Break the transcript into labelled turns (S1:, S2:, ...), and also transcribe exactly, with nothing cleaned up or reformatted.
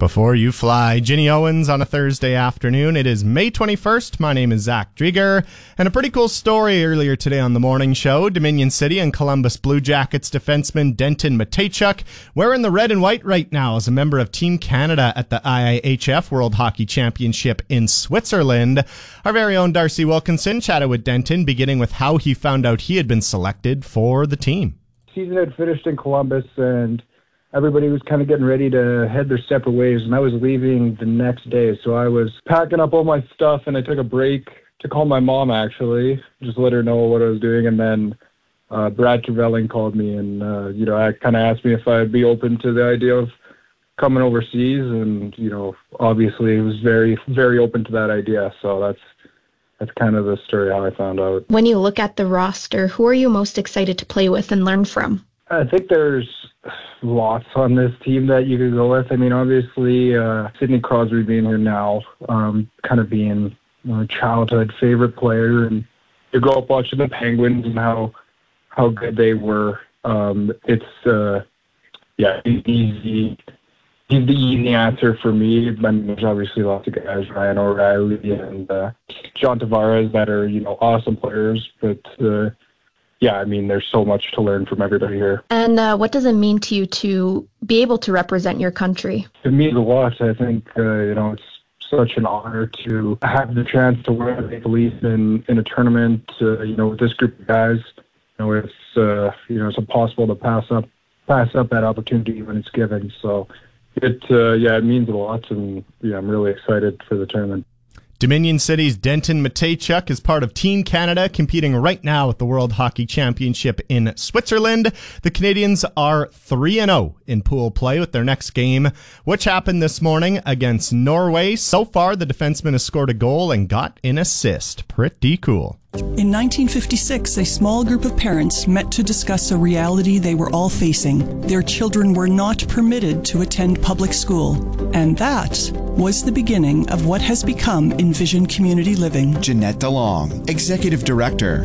S1: Before you fly, Ginny Owens on a Thursday afternoon. It is May twenty-first. My name is Zach Drieger. And a pretty cool story earlier today on the morning show. Dominion City and Columbus Blue Jackets defenseman Denton Mateychuk wearing the red and white right now as a member of Team Canada at the I I H F World Hockey Championship in Switzerland. Our very own Darcy Wilkinson chatted with Denton, beginning with how he found out he had been selected for the team.
S2: Season had finished in Columbus and everybody was kind of getting ready to head their separate ways, and I was leaving the next day. So I was packing up all my stuff, and I took a break to call my mom, actually, just let her know what I was doing. And then uh, Brad Trevelyan called me, and, uh, you know, I kind of asked me if I'd be open to the idea of coming overseas. And, you know, obviously I was very, very open to that idea. So that's that's kind of the story how I found out.
S3: When you look at the roster, who are you most excited to play with and learn from?
S2: I think there's lots on this team that you could go with. I mean, obviously, uh, Sidney Crosby being here now, um, kind of being a childhood favorite player, and you grow up watching the Penguins and how how good they were. Um, it's uh, yeah, easy. He's the easy answer for me. I mean, there's obviously lots of guys, Ryan O'Reilly and uh, John Tavares, that are, you know, awesome players, but. Uh, Yeah, I mean, there's so much to learn from everybody here.
S3: And uh, what does it mean to you to be able to represent your country?
S2: It means a lot. I think, uh, you know, it's such an honor to have the chance to wear the Maple Leafs in, in a tournament, uh, you know, with this group of guys. You know, it's, uh, you know, it's impossible to pass up pass up that opportunity when it's given. So, it, uh, yeah, it means a lot, and, yeah, I'm really excited for the tournament.
S1: Dominion City's Denton Mateychuk is part of Team Canada, competing right now at the World Hockey Championship in Switzerland. The Canadians are three and oh in pool play with their next game, which happened this morning against Norway. So far, the defenseman has scored a goal and got an assist. Pretty cool.
S4: In nineteen fifty-six, a small group of parents met to discuss a reality they were all facing. Their children were not permitted to attend public school. And that was the beginning of what has become Envision Community Living.
S5: Jeanette DeLong, Executive Director.